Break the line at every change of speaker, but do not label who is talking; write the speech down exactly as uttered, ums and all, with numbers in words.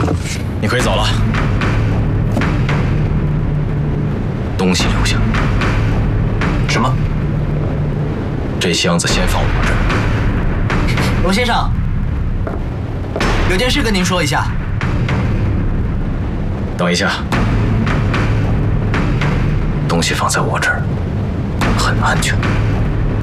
你可以走了，东西留下。
什么？
这箱子先放我这儿。
罗先生，有件事跟您说一下。
等一下，东西放在我这儿，很安全。